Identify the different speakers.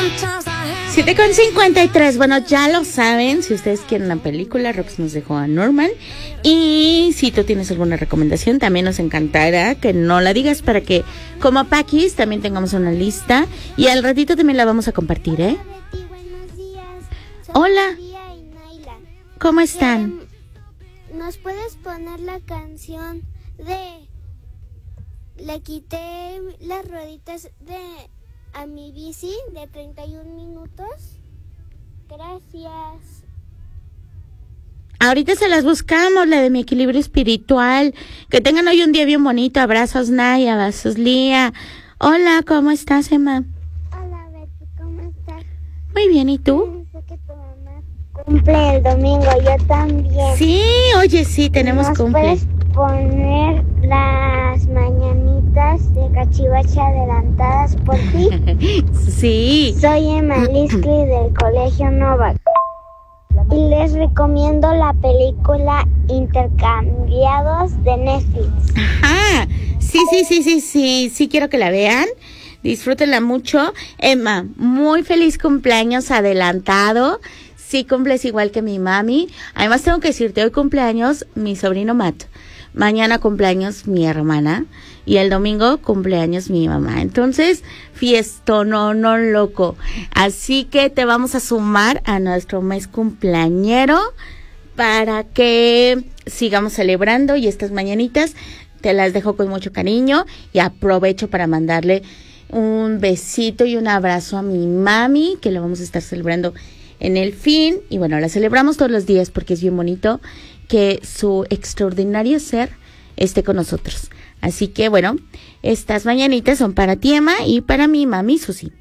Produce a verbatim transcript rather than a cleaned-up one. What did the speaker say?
Speaker 1: siete con cincuenta y tres. Bueno, ya lo saben. Si ustedes quieren una película, Rox nos dejó a Norman. Y si tú tienes alguna recomendación, también nos encantará que no la digas para que, como Paquis, también tengamos una lista. Y al ratito también la vamos a compartir, ¿eh? Hola. ¿Cómo están?
Speaker 2: ¿Nos puedes poner la canción de Le quité las rueditas de a mi bici de treinta y un minutos? Gracias.
Speaker 1: Ahorita se las buscamos, la de mi equilibrio espiritual. Que tengan hoy un día bien bonito. Abrazos, Naya, abrazos, Lía. Hola, ¿cómo estás, Emma?
Speaker 2: Hola, Betty, ¿cómo estás?
Speaker 1: Muy bien, ¿y tú?
Speaker 2: Sé que tu mamá cumple el domingo, yo también.
Speaker 1: Sí, oye, sí, tenemos
Speaker 2: ¿Nos
Speaker 1: cumple.
Speaker 2: puedes poner las mañanitas de Cachivache adelantadas por ti?
Speaker 1: Sí.
Speaker 2: Soy Emma Liskli del Colegio Novak. Y les recomiendo la película Intercambiados de Netflix.
Speaker 1: Ajá. Sí, sí, sí, sí, sí. Sí quiero que la vean. Disfrútenla mucho. Emma, muy feliz cumpleaños adelantado. Sí cumples igual que mi mami. Además tengo que decirte, hoy cumpleaños mi sobrino Matt. Mañana cumpleaños mi hermana. Y el domingo cumpleaños mi mamá. Entonces, fiestón, no, no loco. Así que te vamos a sumar a nuestro mes cumpleañero para que sigamos celebrando. Y estas mañanitas te las dejo con mucho cariño. Y aprovecho para mandarle un besito y un abrazo a mi mami, que lo vamos a estar celebrando en el fin. Y bueno, la celebramos todos los días porque es bien bonito que su extraordinario ser esté con nosotros. Así que bueno, estas mañanitas son para ti, Emma, y para mi mami Susi.